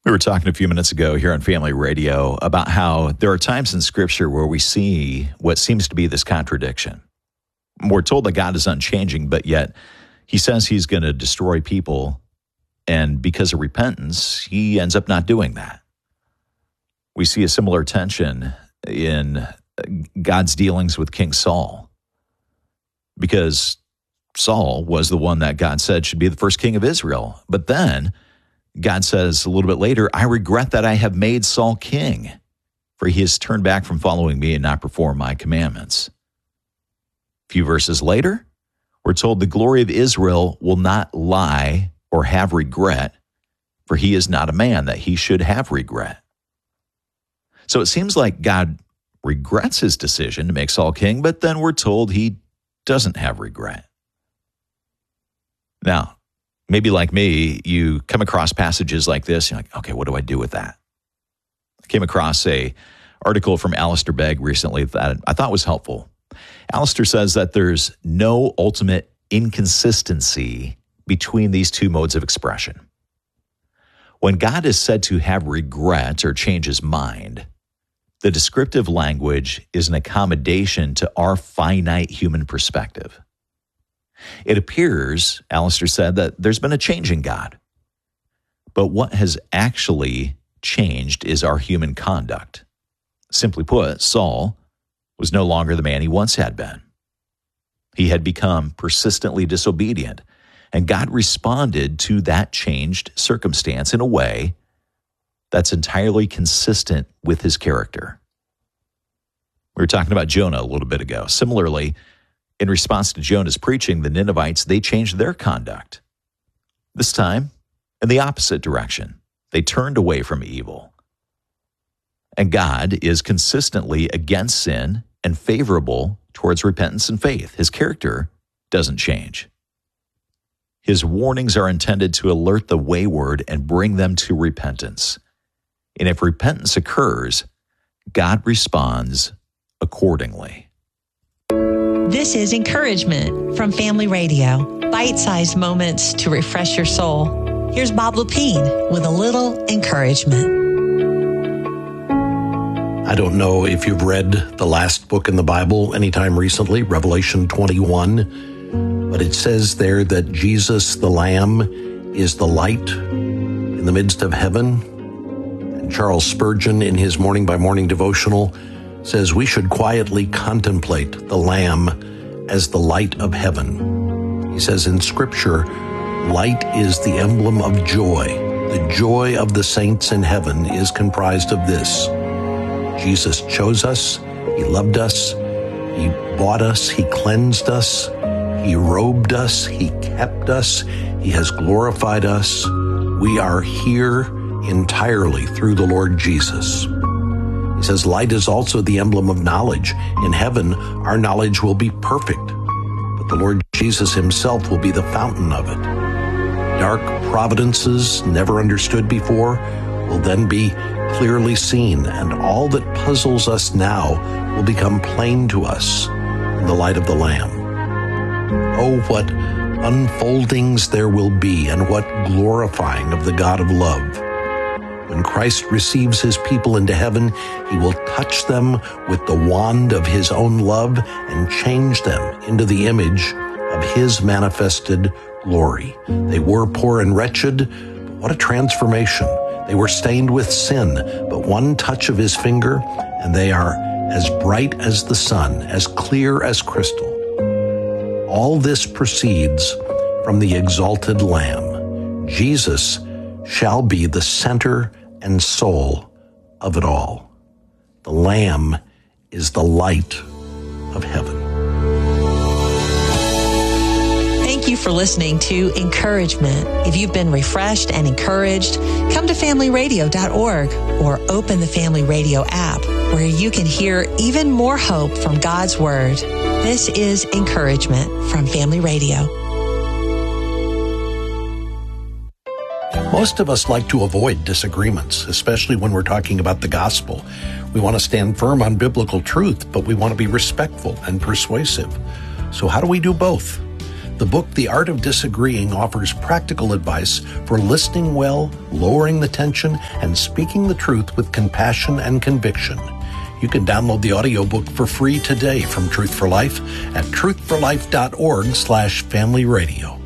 We were talking a few minutes ago here on Family Radio about how there are times in Scripture where we see what seems to be this contradiction. We're told that God is unchanging, but yet he says he's going to destroy people, and because of repentance, he ends up not doing that. We see a similar tension in God's dealings with King Saul, because Saul was the one that God said should be the first king of Israel. But then God says a little bit later, I regret that I have made Saul king, for he has turned back from following me and not performed my commandments. A few verses later, we're told the glory of Israel will not lie or have regret, for he is not a man that he should have regret. So it seems like God regrets his decision to make Saul king, but then we're told he doesn't have regret. Now, maybe like me, you come across passages like this, you're like, okay, what do I do with that? I came across an article from Alistair Begg recently that I thought was helpful. Alistair says that there's no ultimate inconsistency between these two modes of expression. When God is said to have regret or change his mind, the descriptive language is an accommodation to our finite human perspective. It appears, Alistair said, that there's been a change in God. But what has actually changed is our human conduct. Simply put, Saul was no longer the man he once had been. He had become persistently disobedient, and God responded to that changed circumstance in a way that's entirely consistent with his character. We were talking about Jonah a little bit ago. Similarly, in response to Jonah's preaching, the Ninevites, they changed their conduct. This time, in the opposite direction. They turned away from evil. And God is consistently against sin and favorable towards repentance and faith. His character doesn't change. His warnings are intended to alert the wayward and bring them to repentance. And if repentance occurs, God responds accordingly. This is Encouragement from Family Radio. Bite-sized moments to refresh your soul. Here's Bob Lepine with a little encouragement. I don't know if you've read the last book in the Bible anytime recently, Revelation 21, but it says there that Jesus, the Lamb, is the light in the midst of heaven. And Charles Spurgeon, in his Morning by Morning devotional, says we should quietly contemplate the Lamb as the light of heaven. He says in Scripture, light is the emblem of joy. The joy of the saints in heaven is comprised of this. Jesus chose us, he loved us, he bought us, he cleansed us, he robed us, he kept us, he has glorified us. We are here entirely through the Lord Jesus. He says light is also the emblem of knowledge. In heaven, our knowledge will be perfect, but the Lord Jesus himself will be the fountain of it. Dark providences never understood before will then be clearly seen, and all that puzzles us now will become plain to us in the light of the Lamb. Oh, what unfoldings there will be, and what glorifying of the God of love. When Christ receives his people into heaven, he will touch them with the wand of his own love and change them into the image of his manifested glory. They were poor and wretched, but what a transformation. They were stained with sin, but one touch of his finger, and they are as bright as the sun, as clear as crystal. All this proceeds from the exalted Lamb. Jesus shall be the center and soul of it all. The Lamb is the light of heaven. Thank you for listening to Encouragement. If you've been refreshed and encouraged, come to familyradio.org or open the Family Radio app where you can hear even more hope from God's Word. This is Encouragement from Family Radio. Most of us like to avoid disagreements, especially when we're talking about the gospel. We want to stand firm on biblical truth, but we want to be respectful and persuasive. So how do we do both? The book, The Art of Disagreeing, offers practical advice for listening well, lowering the tension, and speaking the truth with compassion and conviction. You can download the audiobook for free today from Truth for Life at truthforlife.org/familyradio.